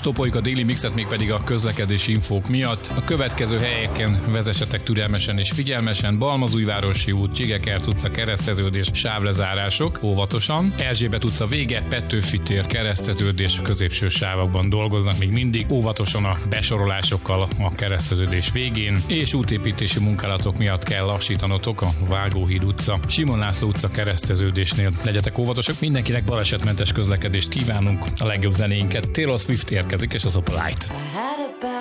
Stopoljuk a Daily Mixet mégpedig a közlekedési infók miatt. A következő helyeken vezessetek türelmesen és figyelmesen: Balmazújvárosi út, Csigekert utca, kereszteződés, sávlezárások, óvatosan. Erzsébet utca vége, Petőfi tér, kereszteződés, középső sávokban dolgoznak még mindig, óvatosan a besorolásokkal a kereszteződés végén, és útépítési munkálatok miatt kell lassítanotok a Vágóhíd utca, Simon László utca kereszteződésnél. Legyetek óvatosak, mindenkinek balesetmentes közlekedést kívánunk, a legjobb zenéinket. Taylor Swift érkezik, és az Opalite.